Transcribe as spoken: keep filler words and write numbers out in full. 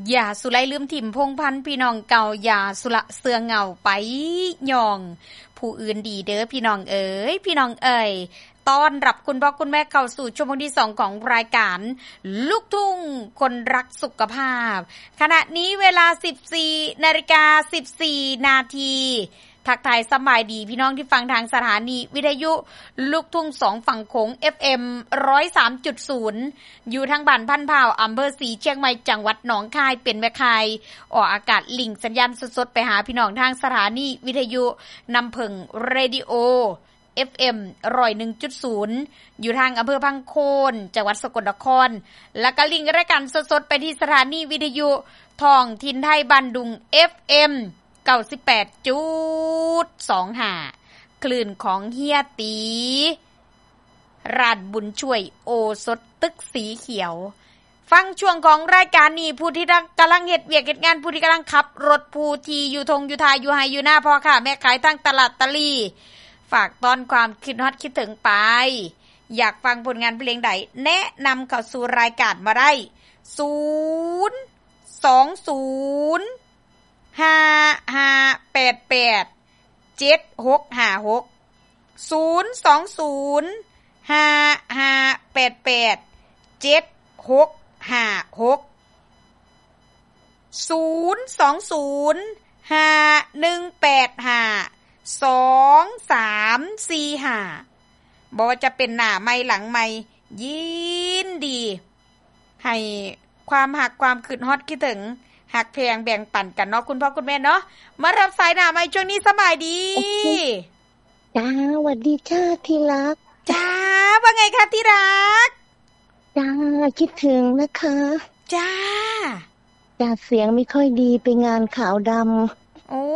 อย่าสุไลลืมถิ่มพงพันธุ์พี่น้องเก่าอย่าสุละเสือเหงาไปย่องผู้อื่นดีเด้อพี่น้องเอ๋ยพี่น้องเอ๋ยต้อนรับคุณพ่อคุณแม่เข้าสู่ชั่วโมงที่สองของรายการลูกทุ่งคนรักสุขภาพขณะนี้เวลา สิบสี่นาฬิกาสิบสี่นาทีทักทายสบายดีพี่น้องที่ฟังทางสถานีวิทยุลูกทุ่งสองฝั่งโขง เอฟ เอ็ม หนึ่งศูนย์สามจุดศูนย์ อยู่ทางบ้านพันพาวอำเภอศรีเชียงใหม่จังหวัดหนองคายเป็นแม่คายออกอากาศลิงสัญญาณสดๆไปหาพี่น้องทางสถานีวิทยุนำเพิงเรดิโอ เอฟ เอ็ม หนึ่งศูนย์หนึ่งจุดศูนย์ อยู่ทางอำเภอพังโคนจังหวัดสกลนครและก็ลิงรายการสดๆไปที่สถานีวิทยุท้องถิ่นไทยบ้านดุง เอฟ เอ็มเก้าสิบแปดจุดสองห้า คลื่นของเฮียตีร้านบุญช่วยโอสถตึกสีเขียวฟังช่วงของรายการนี้ผู้ที่กำลังเฮ็ดเวียกเฮ็ดงานผู้ที่กำลังขับรถผู้ที่อยู่ทงอยู่ทายอยู่ไฮอยู่หน้าพ่อค่ะแม่ขายทั้งตลาดตะลี่ฝากตอนความคิดฮอดคิดถึงไปอยากฟังผลงานเพลงใดแนะนำเข้าสู่รายการมาได้ศูนย์ สอง ศูนย์ห้า ห้า แปด แปด เจ็ด หก ห้า หก ศูนย์ สอง ศูนย์ ห้า ห้า แปด แปด เจ็ด หก ห้า หก ศูนย์ สอง ศูนย์ ห้า หนึ่ง แปด ห้า สอง สาม สี่ ห้าบ่ว่าจะเป็นหน้าใหม่หลังใหม่ยินดีให้ความหักความคิดฮอดคิดถึงหักแพงแบ่งปันกันเนาะคุณพ่อคุณแม่เนาะมารับสายหน้าใหม่ช่วงนี้สบายดีจ้าสวัสดีค่ะที่รักจ้าว่าไงคะที่รักจ้าคิดถึงนะคะจ้าจ้าเสียงไม่ค่อยดีไปงานขาวดำโอ้